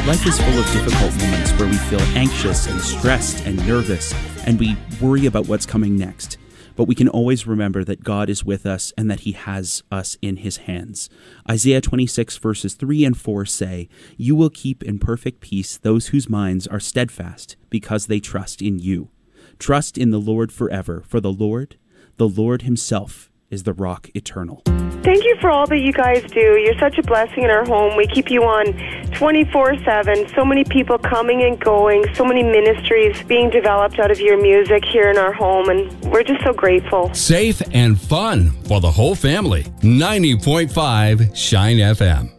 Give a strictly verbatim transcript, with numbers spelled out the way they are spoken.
Life is full of difficult moments where we feel anxious and stressed and nervous, and we worry about what's coming next. But we can always remember that God is with us and that he has us in his hands. Isaiah twenty-six verses three and four say, "You will keep in perfect peace those whose minds are steadfast, because they trust in you. Trust in the Lord forever, for the Lord, the Lord himself, is the rock eternal." Thank you for all that you guys do. You're such a blessing in our home. We keep you on twenty-four seven. So many people coming and going, so many ministries being developed out of your music here in our home, and we're just so grateful. Safe and fun for the whole family. ninety point five Shine F M.